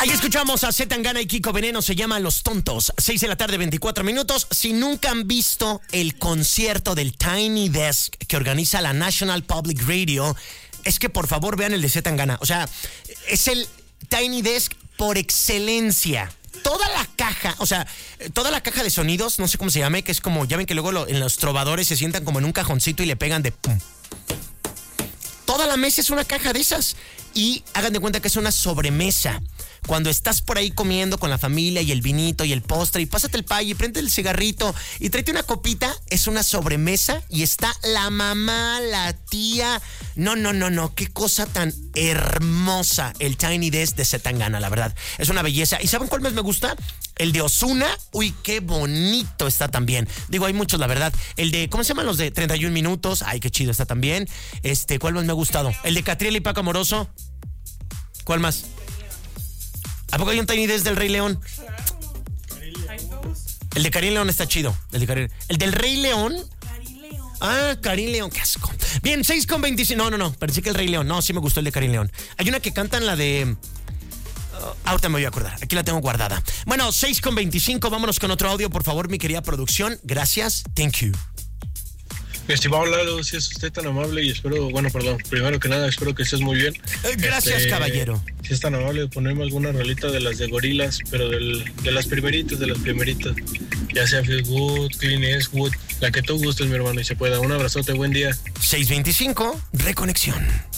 Ahí escuchamos a C. Tangana y Kiko Veneno, se llama Los Tontos. 6 de la tarde, 24 minutos. Si nunca han visto el concierto del Tiny Desk que organiza la National Public Radio, es que por favor vean el de C. Tangana. O sea, es el Tiny Desk por excelencia. Toda la caja, o sea, toda la caja de sonidos, no sé cómo se llame, que es como, ya ven que luego en los trovadores se sientan como en un cajoncito y le pegan de pum. Toda la mesa es una caja de esas. Y hagan de cuenta que es una sobremesa. Cuando estás por ahí comiendo con la familia y el vinito y el postre y pásate el pay y prende el cigarrito y tráete una copita, es una sobremesa y está la mamá, la tía. No, qué cosa tan hermosa el Tiny Desk de C. Tangana, la verdad. Es una belleza. ¿Y saben cuál más me gusta? El de Ozuna. Uy, qué bonito está también. Digo, hay muchos, la verdad. El de, ¿cómo se llaman los de 31 minutos? Ay, qué chido está también. ¿Cuál más me ha gustado? El de Catriel y Paco Amoroso. ¿Cuál más? ¿A poco hay un Tiny Desk del Rey León? El de Karim León está chido. El del Rey León. Ah, Karim León, qué asco. Bien, 6:25. No, parecía que el Rey León. No, sí me gustó el de Karim León. Hay una que cantan la de... ahorita me voy a acordar, aquí la tengo guardada. Bueno, 6:25, vámonos con otro audio, por favor, mi querida producción. Gracias, thank you. Mi estimado Lalo, si es usted tan amable y espero, primero que nada, espero que estés muy bien. Gracias, caballero. Si es tan amable de ponerme alguna rolita de las de Gorilas, pero de las primeritas, ya sea Feel Good, Clean Eastwood, la que tú gustes, mi hermano, y se pueda. Un abrazote, buen día. 6:25, reconexión.